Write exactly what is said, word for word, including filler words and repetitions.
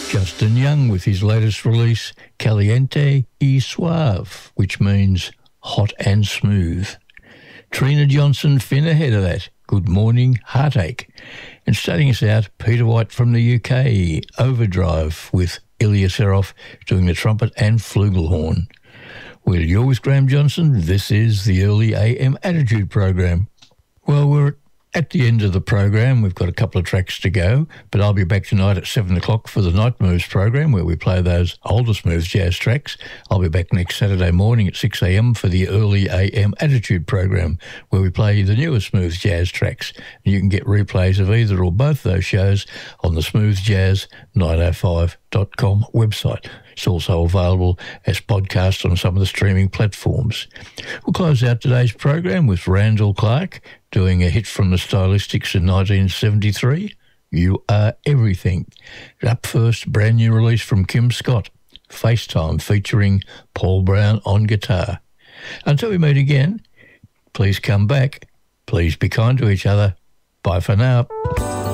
Justin Young with his latest release, Caliente y Suave, which means hot and smooth. Trina Johnson, Finn ahead of that, Good Morning Heartache. And starting us out, Peter White from the U K, Overdrive, with Ilya Serov doing the trumpet and flugelhorn. Well, you're with Graham Johnson. This is the Early A M Attitude Program. Well, we're at the end of the program. We've got a couple of tracks to go, but I'll be back tonight at seven o'clock for the Night Moves program, where we play those older smooth jazz tracks. I'll be back next Saturday morning at six a m for the Early A M Attitude program, where we play the newer smooth jazz tracks. And you can get replays of either or both those shows on the smooth jazz nine oh five dot com website. It's also available as podcast on some of the streaming platforms. We'll close out today's program with Randall Clark doing a hit from the Stylistics in nineteen seventy-three, You Are Everything. Up first, brand new release from Kim Scott, FaceTime, featuring Paul Brown on guitar. Until we meet again, please come back. Please be kind to each other. Bye for now.